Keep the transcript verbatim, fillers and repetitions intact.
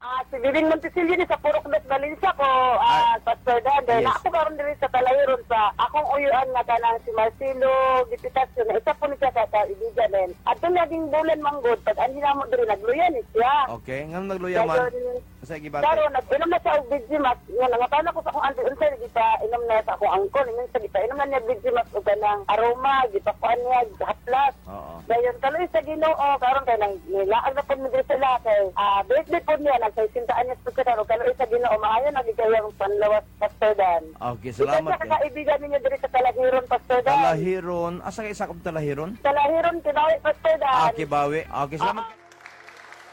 Ah, si Viving Montesilio ni sa Purok Dos Valencia ko, ah, Pastor Dan. Dahil Yes. ako karon diri sa Talahiron sa akong uyuan nga kanang si Marcelo Gipitasyo na isa po ni siya sa kaibigan din. At yung naging bulan manggod, pag anhin na mo diri nagluyan ni siya. Okay, ngam nagluya man. Sa gibate. Pero nag-inom na siya og Vigimax. Nga nangatana ko sa akong auntie unsay gita inom na sa akong angkol, inom sa gita inom na niya Vigimax og kanang aroma, gipakuan niya haplas. Oo. Dayon kaloy sa Ginoo karon kay nang nilaag na pud mi diri sa lakay. Ah, birthday pud niya nagsintaan niya sa karon kaloy sa Ginoo maayo nagigayang panlawas Pastor Dan. Okay, Salamat. salamat. Ika sa kaibigan ninyo diri sa Talahiron Pastor Dan. Talahiron. Asa kay isa ka Talahiron? Talahiron kinawi Pastor Dan. Ah, Kibawi. Okay, salamat. Ah.